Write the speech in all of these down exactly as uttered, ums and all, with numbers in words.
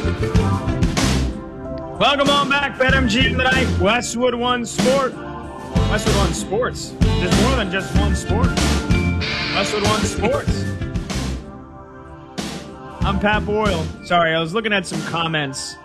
Welcome on back, BetMGM tonight. Westwood One Sport. Westwood One Sports. There's more than just one sport. Westwood One Sports. I'm Pat Boyle. Sorry, I was looking at some comments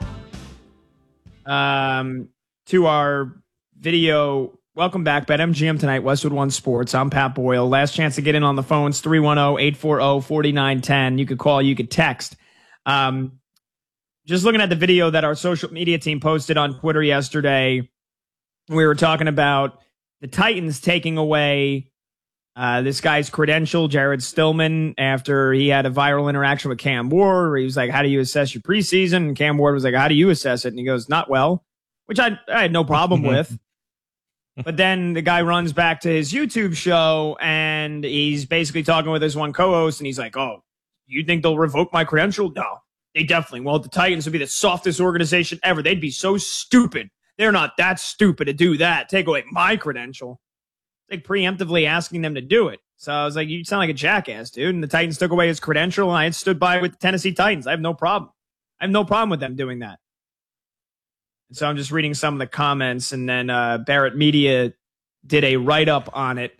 um, to our video. Welcome back, BetMGM tonight. Westwood One Sports. I'm Pat Boyle. Last chance to get in on the phones, three one zero, eight four zero, four nine one zero. You could call, you could text. Um, Just looking at the video that our social media team posted on Twitter yesterday, we were talking about the Titans taking away uh, this guy's credential, Jared Stillman, after he had a viral interaction with Cam Ward, where he was like, how do you assess your preseason? And Cam Ward was like, how do you assess it? And he goes, not well, which I, I had no problem with. But then the guy runs back to his YouTube show, and he's basically talking with his one co-host, and he's like, oh, you think they'll revoke my credential? No. They definitely won't. The Titans would be the softest organization ever. They'd be so stupid. They're not that stupid to do that. Take away my credential. Like preemptively asking them to do it. So I was like, you sound like a jackass, dude. And the Titans took away his credential, and I had stood by with the Tennessee Titans. I have no problem. I have no problem with them doing that. And so I'm just reading some of the comments, and then uh, Barrett Media did a write-up on it.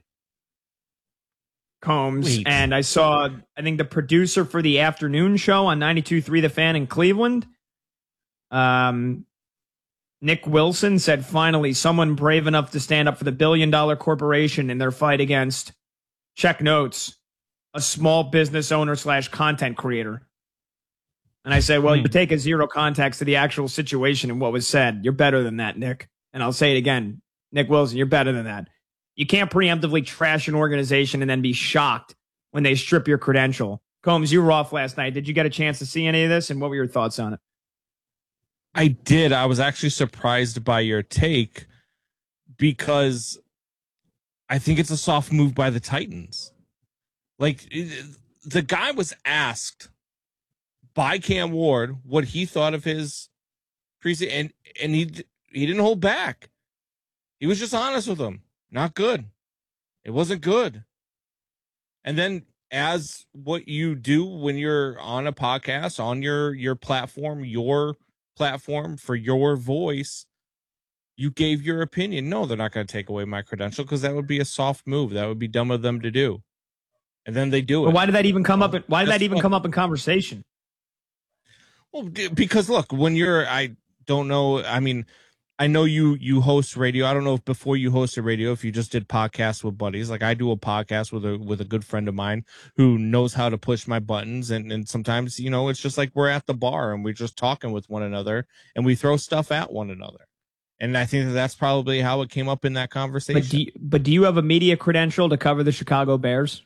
Combs, Wait. And I saw, I think the producer for the afternoon show on ninety-two point three The Fan in Cleveland, um, Nick Wilson, said, finally, someone brave enough to stand up for the billion-dollar corporation in their fight against, check notes, a small business owner slash content creator. And I said, well, hmm. you take a zero context to the actual situation and what was said. You're better than that, Nick. And I'll say it again, Nick Wilson, you're better than that. You can't preemptively trash an organization and then be shocked when they strip your credential. Combs, you were off last night. Did you get a chance to see any of this? And what were your thoughts on it? I did. I was actually surprised by your take because I think it's a soft move by the Titans. Like, the guy was asked by Cam Ward what he thought of his preseason, and, and he, he didn't hold back. He was just honest with him. Not good. It wasn't good. And then as what you do when you're on a podcast, on your, your platform, your platform for your voice, you gave your opinion. No, they're not going to take away my credential because that would be a soft move. That would be dumb of them to do. And then they do it. But why did that even come up? In, why did that even come up in conversation? Well, because look, when you're, I don't know. I mean, I know you you host radio. I don't know if before you hosted radio, if you just did podcasts with buddies. Like I do a podcast with a with a good friend of mine who knows how to push my buttons. And, and sometimes, you know, it's just like we're at the bar and we're just talking with one another and we throw stuff at one another. And I think that that's probably how it came up in that conversation. But do you, but do you have a media credential to cover the Chicago Bears?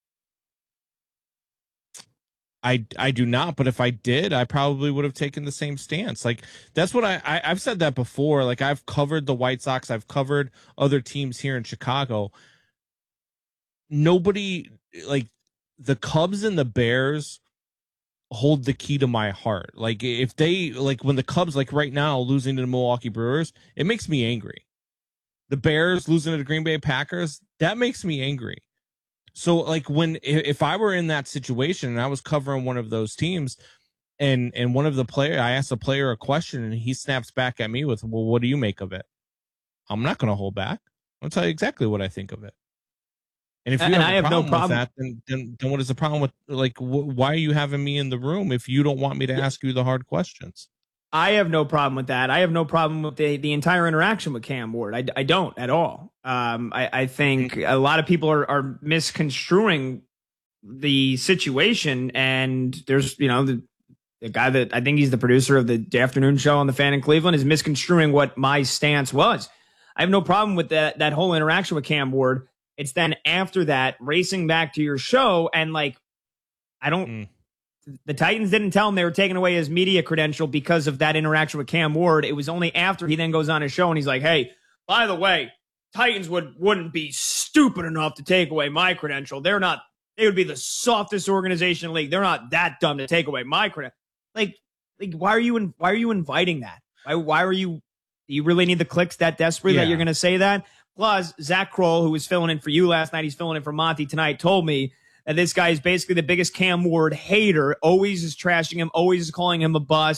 I, I do not, but if I did, I probably would have taken the same stance. Like that's what I, I I've said that before. Like I've covered the White Sox, I've covered other teams here in Chicago. Nobody, like the Cubs and the Bears hold the key to my heart. Like if they, like when the Cubs, like right now losing to the Milwaukee Brewers, it makes me angry. The Bears losing to the Green Bay Packers, that makes me angry. So, like, when if I were in that situation and I was covering one of those teams and and one of the player, I asked a player a question and he snaps back at me with, well, what do you make of it? I'm not going to hold back. I'll tell you exactly what I think of it. And if you and have, I a have problem no problem with that, then, then, then what is the problem with, like, wh- why are you having me in the room if you don't want me to ask you the hard questions? I have no problem with that. I have no problem with the, the entire interaction with Cam Ward. I, I don't at all. Um, I, I think a lot of people are, are misconstruing the situation. And there's, you know, the, the guy that I think he's the producer of the afternoon show on The Fan in Cleveland is misconstruing what my stance was. I have no problem with that, that whole interaction with Cam Ward. It's then after that racing back to your show and like, I don't, mm. The Titans didn't tell him they were taking away his media credential because of that interaction with Cam Ward. It was only after he then goes on his show and he's like, hey, by the way, Titans would, wouldn't be stupid enough to take away my credential. They're not, they would be the softest organization in the league. They're not that dumb to take away my credential. Like, like, why are you, in, why are you inviting that? Why, why are you, do you really need the clicks that desperate yeah. that you're going to say that? Plus, Zach Kroll, who was filling in for you last night, he's filling in for Monty tonight, told me that this guy is basically the biggest Cam Ward hater, always is trashing him, always is calling him a bust,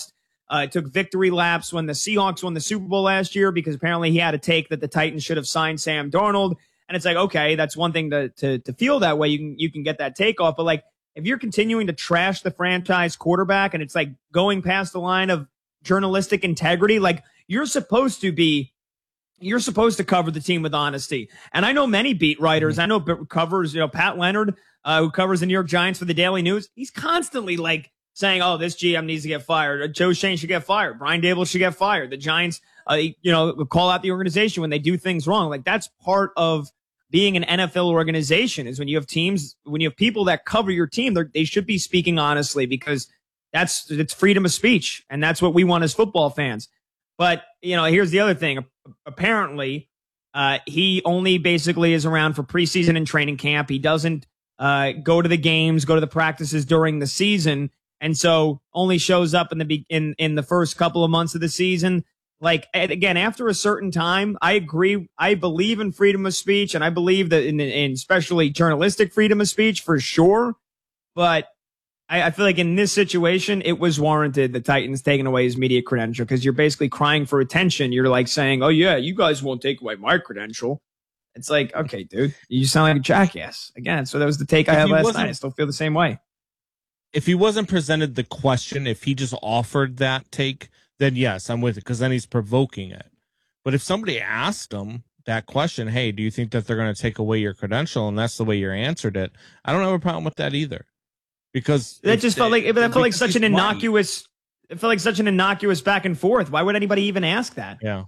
Uh, it took victory laps when the Seahawks won the Super Bowl last year because apparently he had a take that the Titans should have signed Sam Darnold. And it's like, okay, that's one thing to to to feel that way. You can you can get that take off. But like, if you're continuing to trash the franchise quarterback and it's like going past the line of journalistic integrity, like you're supposed to be, you're supposed to cover the team with honesty. And I know many beat writers. I know covers, you know, Pat Leonard, uh, who covers the New York Giants for the Daily News. He's constantly like saying, oh, this G M needs to get fired. Joe Shane should get fired. Brian Daboll should get fired. The Giants, uh, you know, call out the organization when they do things wrong. Like that's part of being an N F L organization is when you have teams, when you have people that cover your team, they should be speaking honestly because that's, it's freedom of speech. And that's what we want as football fans. But, you know, here's the other thing. Apparently, uh, he only basically is around for preseason and training camp. He doesn't uh, go to the games, go to the practices during the season. And so only shows up in the, in, in the first couple of months of the season. Like, again, after a certain time, I agree. I believe in freedom of speech, and I believe that in, in especially journalistic freedom of speech for sure. But I, I feel like in this situation, it was warranted the Titans taking away his media credential because you're basically crying for attention. You're like saying, oh, yeah, you guys won't take away my credential. It's like, okay, dude, you sound like a jackass. Again, so that was the take I had last night. I still feel the same way. If he wasn't presented the question, if he just offered that take, then yes, I'm with it because then he's provoking it. But if somebody asked him that question, hey, do you think that they're going to take away your credential? And that's the way you answered it. I don't have a problem with that either. Because that just felt like it felt like such an innocuous, it felt like such an innocuous back and forth. Why would anybody even ask that? Yeah.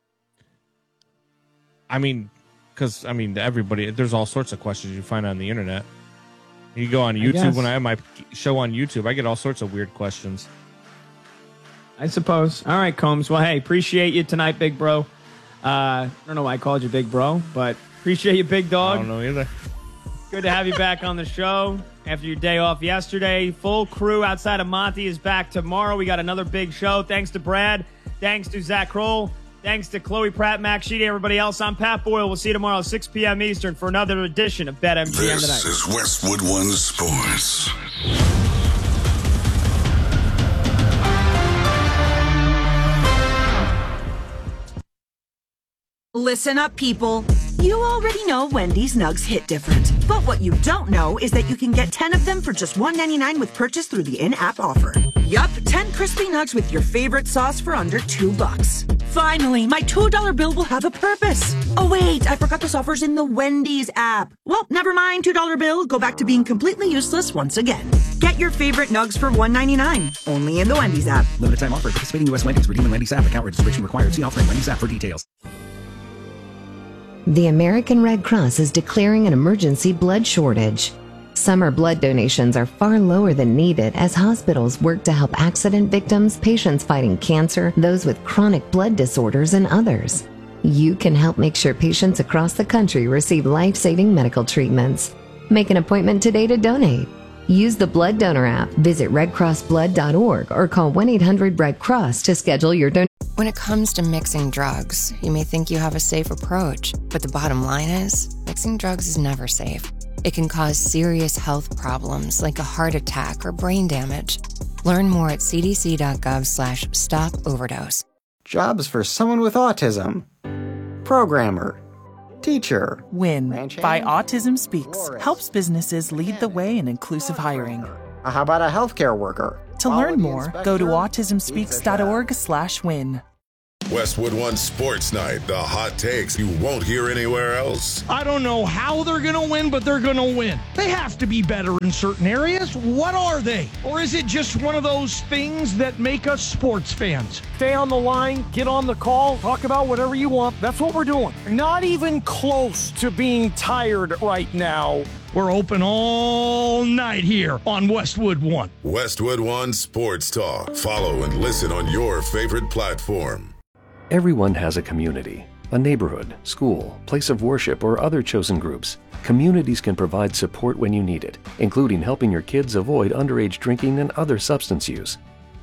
I mean, because I mean, everybody, there's all sorts of questions you find on the internet. You go on YouTube. When I have my show on YouTube, I get all sorts of weird questions. I suppose. All right, Combs. Well, hey, appreciate you tonight, big bro. Uh, I don't know why I called you big bro, but appreciate you, big dog. I don't know either. Good to have you back on the show after your day off yesterday. Full crew outside of Monty is back tomorrow. We got another big show. Thanks to Brad. Thanks to Zach Kroll. Thanks to Chloe Pratt, Max Sheedy, everybody else. I'm Pat Boyle. We'll see you tomorrow, six p.m. Eastern, for another edition of BetMGM Tonight. This is Westwood One Sports. Listen up, people. You already know Wendy's Nugs hit different. But what you don't know is that you can get ten of them for just one ninety-nine with purchase through the in-app offer. Yup, ten crispy nugs with your favorite sauce for under two bucks. Finally, my two dollar bill will have a purpose. Oh wait, I forgot this offer's in the Wendy's app. Well, never mind, two dollar bill, go back to being completely useless once again. Get your favorite nugs for one ninety-nine, only in the Wendy's app. Limited time offer. Participating U S Wendy's. Redeem in Wendy's app. Account registration required. See offering Wendy's app for details. The American Red Cross is declaring an emergency blood shortage. Summer blood donations are far lower than needed as hospitals work to help accident victims, patients fighting cancer, those with chronic blood disorders, and others. You can help make sure patients across the country receive life-saving medical treatments. Make an appointment today to donate. Use the Blood Donor app, visit red cross blood dot org, or call one eight hundred red cross to schedule your donation. When it comes to mixing drugs, you may think you have a safe approach, but the bottom line is, mixing drugs is never safe. It can cause serious health problems like a heart attack or brain damage. Learn more at c d c dot gov slash stop overdose. Jobs for someone with autism. Programmer. Teacher. WIN by Autism Speaks helps businesses lead the way in inclusive hiring. How about a healthcare worker? To learn more, go to autism speaks dot org slash win. Westwood One Sports Night, the hot takes you won't hear anywhere else. I don't know how they're going to win, but they're going to win. They have to be better in certain areas. What are they? Or is it just one of those things that make us sports fans? Stay on the line, get on the call, talk about whatever you want. That's what we're doing. Not even close to being tired right now. We're open all night here on Westwood One. Westwood One Sports Talk. Follow and listen on your favorite platform. Everyone has a community, a neighborhood, school, place of worship, or other chosen groups. Communities can provide support when you need it, including helping your kids avoid underage drinking and other substance use.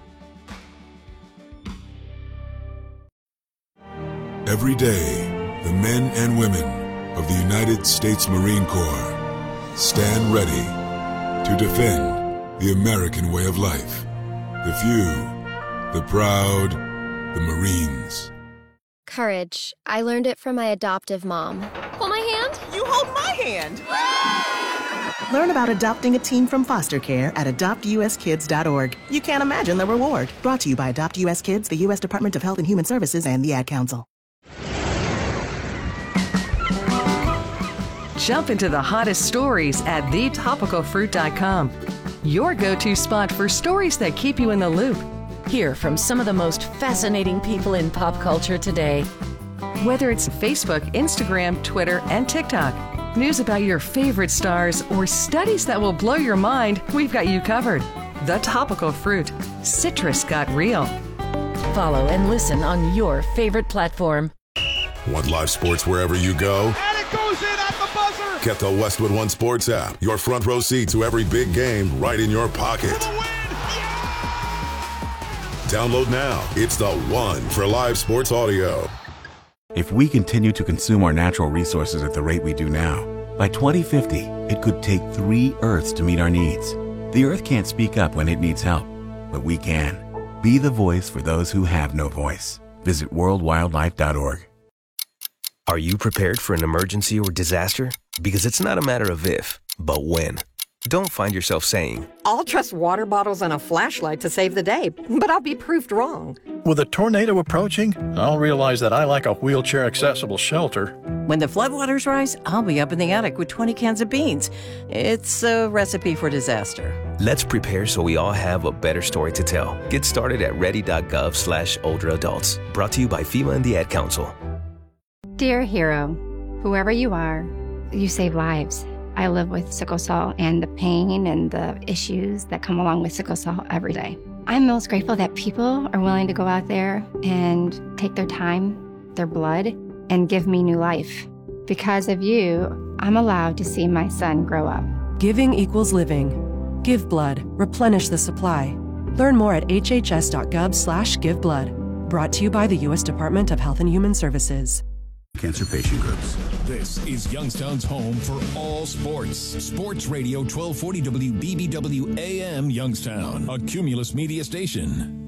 Every day, the men and women of the United States Marine Corps stand ready to defend the American way of life. The few, the proud, the Marines. Courage. I learned it from my adoptive mom. Hold my hand. You hold my hand. Learn about adopting a teen from foster care at adopt u s kids dot org. You can't imagine the reward. Brought to you by Adopt U S Kids, the U S Department of Health and Human Services, and the Ad Council. Jump into the hottest stories at the topical fruit dot com. Your go-to spot for stories that keep you in the loop. Hear from some of the most fascinating people in pop culture today. Whether it's Facebook, Instagram, Twitter, and TikTok, news about your favorite stars, or studies that will blow your mind, we've got you covered. The Topical Fruit. Citrus got real. Follow and listen on your favorite platform. Want live sports wherever you go? And it goes in at the buzzer! Get the Westwood One Sports app. Your front row seat to every big game right in your pocket. Download now. It's the one for live sports audio. If we continue to consume our natural resources at the rate we do now, by twenty fifty, it could take three Earths to meet our needs. The Earth can't speak up when it needs help, but we can. Be the voice for those who have no voice. Visit world wildlife dot org. Are you prepared for an emergency or disaster? Because it's not a matter of if, but when. Don't find yourself saying, I'll trust water bottles and a flashlight to save the day, but I'll be proved wrong. With a tornado approaching, I'll realize that I lack a wheelchair-accessible shelter. When the floodwaters rise, I'll be up in the attic with twenty cans of beans. It's a recipe for disaster. Let's prepare so we all have a better story to tell. Get started at ready.gov slash older adults. Brought to you by FEMA and the Ad Council. Dear hero, whoever you are, you save lives. I live with sickle cell and the pain and the issues that come along with sickle cell every day. I'm most grateful that people are willing to go out there and take their time, their blood, and give me new life. Because of you, I'm allowed to see my son grow up. Giving equals living. Give blood. Replenish the supply. Learn more at h h s dot gov slash give blood. Brought to you by the U S Department of Health and Human Services. Cancer patient groups. This is Youngstown's home for all sports. Sports Radio twelve forty W B B W A M Youngstown, a Cumulus media station.